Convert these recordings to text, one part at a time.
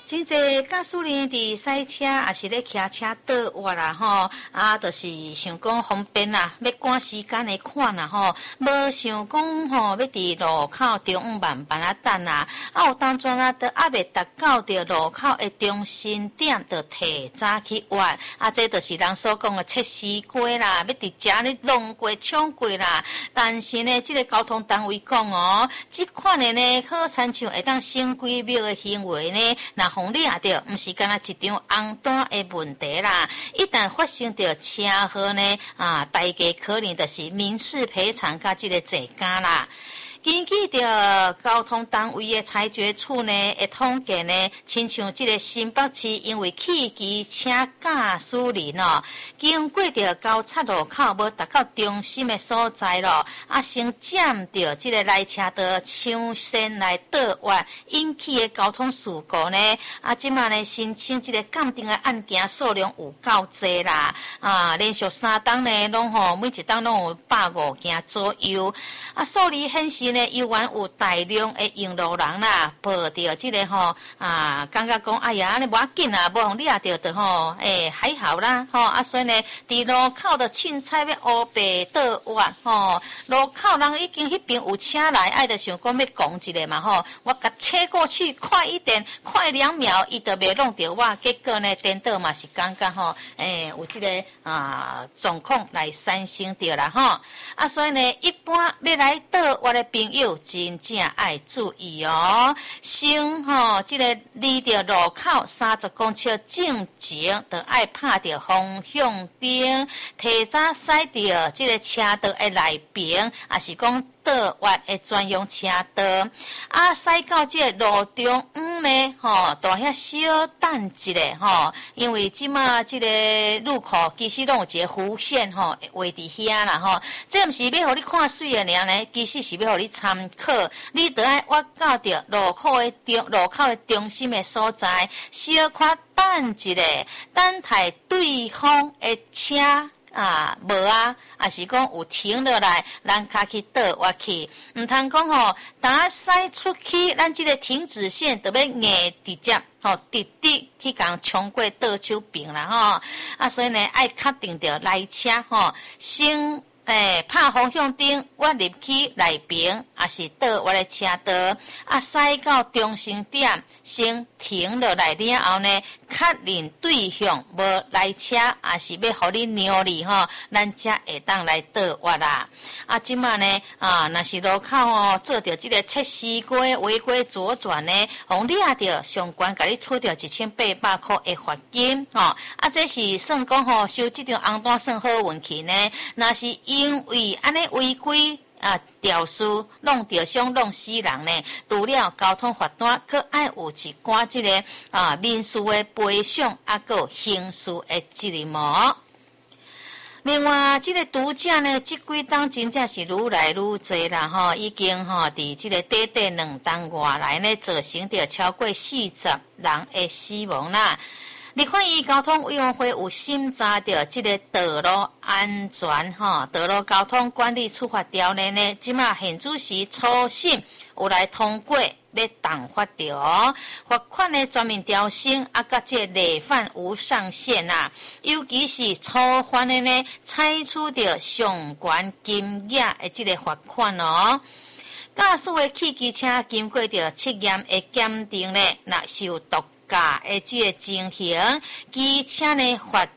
真济驾驶人伫赛车也是咧骑车倒滑啦吼，就是想讲方便啦，要赶时间的看啦吼，无想讲吼要伫路口中慢慢等啦，有当阵都还未达到着路口的中心点，就提早去换，这就是人所讲的切西瓜啦，要伫遮咧弄过抢过啦。但是呢，这个交通单位讲哦，这款的呢，好亲像会当升几秒的行为呢，那互掠着，毋是干那一张红单的问题啦。一旦发生着车祸呢，大家可能就是民事赔偿甲这个坐价啦。根据着交通单位的裁决处呢，的统计呢，亲像这个新北市因为汽机车驾驶人哦，经过着交叉路口无达到中心的所在咯，先占着这个来车道抢线来倒弯，引起的交通事故呢，即马呢申请这个鉴定的案件数量有够多啦，连续3档呢，拢吼每一档拢有150件左右，数字显示。游玩有大量的用路人啦，抱着这个吼感觉讲哎呀，你无要紧啦，无互掠着的吼，还好啦吼，所以呢，伫路口就凊彩要乌白倒弯吼，路口人已经迄边有车来，爱就想讲要讲一个嘛吼，我甲切过去，快一点，快2秒，伊就袂弄着我，结果呢，颠倒嘛是感觉吼，有这个状况来产生着啦吼，所以呢，一般要来倒弯的朋友真正爱注意哦，先这个离着路口30公尺正前，就爱拍着方向灯，提早驶着这个车道的内边，也是讲倒弯的专用车道，驶到这个路中呢，大遐小等一下因为即马这个路口其实拢有一个弧线画伫遐啦这毋是要互你看水的尔呢，其实是要互你参考，你得爱挖到着路口的中心的所在，小可等一下，等待对方的车。无也是讲有停落来，咱卡去倒滑去，唔通讲打驶出去，咱这个停止线就要硬直接直直去共冲过倒手边啦所以呢，爱确定着来车先。拍方向灯，我入去内边，也是倒我的车道，驶到中心点，先停落来了后呢，确认对象无来车，也是要互你让你咱才会当来倒我啦。即马呢，若是路口做着这个切西瓜违规左转呢，互掠着上悬，甲你处着1800块的罚金这是算讲收这张红单算好运气呢，若是因为安尼违规肇事弄着伤弄死人呢，除了交通罚单，佫爱有一寡这个民事的赔偿，佫有刑事的责任另外，这个毒驾呢，这几档真正是愈来愈多啦已经伫这个短2档外来呢，造成着超过40人的死亡啦。立法院交通委员会有审查着这个道路安全道路交通管理处罚条例呢，即马现主席初审有来通过，要重罚着罚款的全面调升，甲这累犯无上限尤其是初犯的呢，采取着上悬金额的这个罚款驾驶的汽机车经过着测验的检定呢，若受毒驾的这个情形，机车呢罚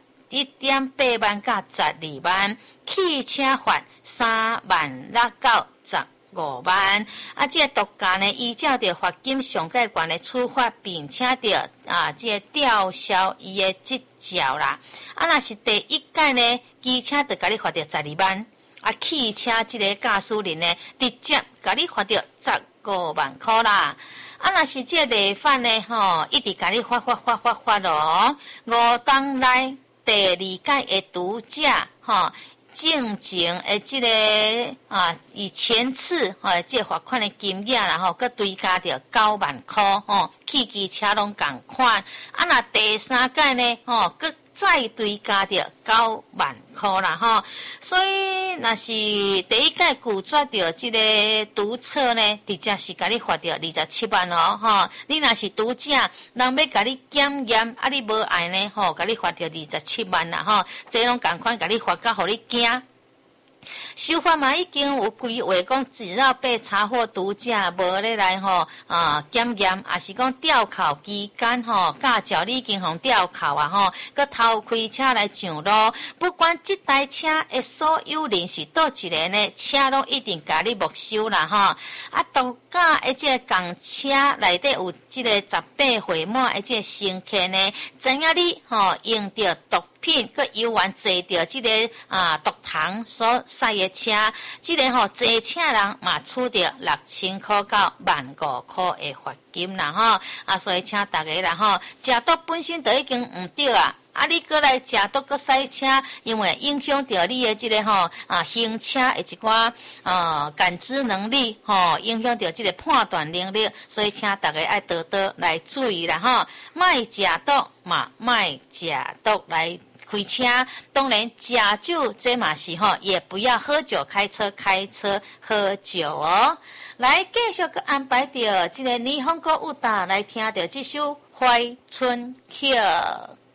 1.8万到12万，汽车罚3万6到15万。这个毒驾呢，依照着罚金上界悬的处罚，并且着这个吊销伊的执照啦。若是第一届呢，机车就甲你罚着12万，汽车这个驾驶人呢，直接甲你罚着15万块啦。若是这个累犯呢一直甲你罚咯，5档内第2届的毒驾正前的这个以前次这罚款的金额然后佮追加着9万块汽机车拢共款若第3届呢佮再追加着9万块啦吼。所以若是第一届拒绝着这个读册呢，直接是甲你罚着27万哦吼。你若是读者，人要甲你检验，啊你无爱呢吼，甲你罚着27万啦吼。这拢共款甲你罚甲，互你惊。修法嘛已经有规划讲，只要被查获毒驾无咧来检验，也是讲吊扣期间驾照你已经互吊扣啊佮偷开车来上路，不管这台车的所有人是倒一个呢，车拢一定甲你没收啦啊，毒驾的这个公车内底有这个18岁满的这个乘客呢，知影你用着毒品，佮游玩坐着这个毒糖所驶的车，这个坐车人嘛处着6000块到15000块的罚金啦所以请大家啦食毒本身就已经唔对啊。你过来食毒搁驶车，因为影响到你的这个行车的一寡感知能力影响到这个判断能力，所以请大家爱多多来注意啦莫食毒嘛，莫食毒来开车。当然食酒这嘛是也不要喝酒开车，开车喝酒哦。来继续搁安排着这个霓虹歌舞蹈来听着这首《怀春曲》。